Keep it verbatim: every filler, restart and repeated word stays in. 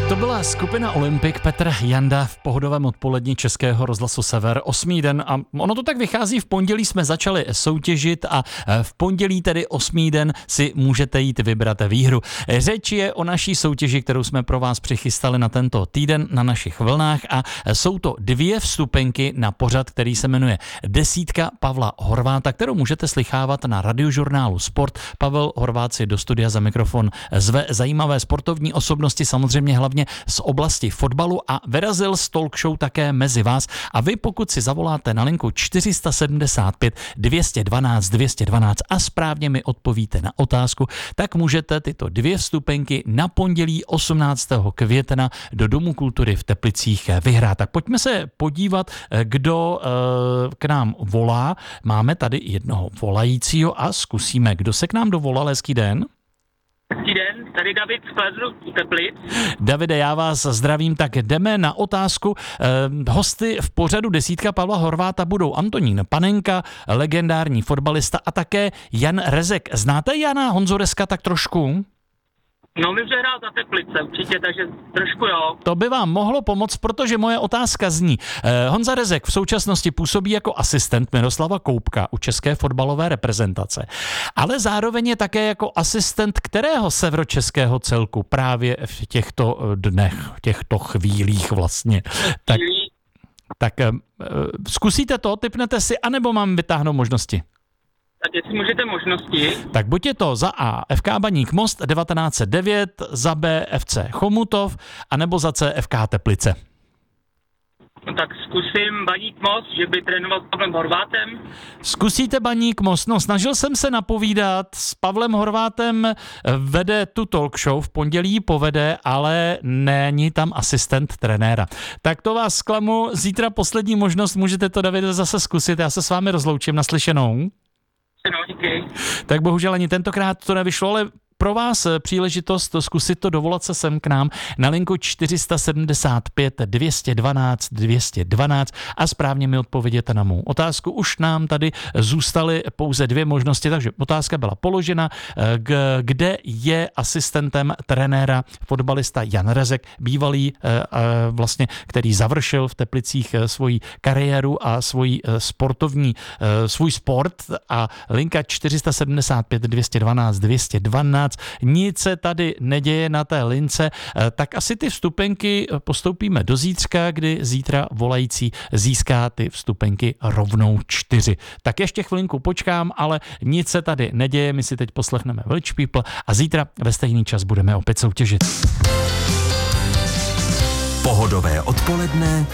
Tak to byla skupina Olympik, Petr Janda v pohodovém odpolední Českého rozhlasu Sever, osmý den a ono to tak vychází, v pondělí jsme začali soutěžit a v pondělí tedy osmý den si můžete jít vybrat výhru. Řeč je o naší soutěži, kterou jsme pro vás přichystali na tento týden na našich vlnách a jsou to dvě vstupenky na pořad, který se jmenuje Desítka Pavla Horváta, kterou můžete slychávat na radiožurnálu Sport. Pavel Horvát si do studia za mikrofon zve zajímavé sportovní osobnosti, samozřejmě hlavně z oblasti fotbalu a vyrazil z talk show také mezi vás. A vy, pokud si zavoláte na linku čtyři sedmdesát pět dvě dvanáct dvě dvanáct a správně mi odpovíte na otázku, tak můžete tyto dvě vstupenky na pondělí osmnáctého května do Domu kultury v Teplicích vyhrát. Tak pojďme se podívat, kdo k nám volá. Máme tady jednoho volajícího a zkusíme, kdo se k nám dovolal. Hezký den. Hezký den, tady David z Plezru u Teplic. Davide, já vás zdravím, tak jdeme na otázku. Eh, hosty v pořadu Desítka Pavla Horváta budou Antonín Panenka, legendární fotbalista a také Jan Rezek. Znáte Jana Honzo Rezka tak trošku? No, my hrál za Teplice určitě, takže trošku jo. To by vám mohlo pomoct, protože moje otázka zní. Eh, Honza Rezek v současnosti působí jako asistent Miroslava Koubka u české fotbalové reprezentace, ale zároveň je také jako asistent kterého severočeského celku právě v těchto dnech, v těchto chvílích vlastně. Tak, tak eh, zkusíte to, tipnete si, anebo mám vytáhnout možnosti? Tak jestli můžete možnosti. Tak buď je to za A F K Baník Most devatenáct set devět, za B F C Chomutov, anebo za C F K Teplice. No tak zkusím Baník Most, že by trénoval s Pavlem Horvátem. Zkusíte Baník Most. No, snažil jsem se napovídat, s Pavlem Horvátem vede tu talk show, v pondělí povede, ale není tam asistent trenéra. Tak to vás zklamu, zítra poslední možnost, můžete to, Davide, zase zkusit, já se s vámi rozloučím, naslyšenou. No, díky. Tak bohužel ani tentokrát to nevyšlo, ale pro vás příležitost zkusit to, dovolat se sem k nám na linku čtyři sedmdesát pět dvě dvanáct dvě dvanáct a správně mi odpověděte na mou otázku. Už nám tady zůstaly pouze dvě možnosti, takže otázka byla položena, kde je asistentem trenéra fotbalista Jan Rezek, bývalý vlastně, který završil v Teplicích svoji kariéru a svoji sportovní, svůj sport a linka čtyři sedmdesát pět dvě dvanáct dvě dvanáct. Nic se tady neděje na té lince, tak asi ty vstupenky postoupíme do zítřka, kdy zítra volající získá ty vstupenky rovnou čtyři. Tak ještě chvilinku počkám, ale nic se tady neděje, my si teď poslechneme Village People a zítra ve stejný čas budeme opět soutěžit. Pohodové odpoledne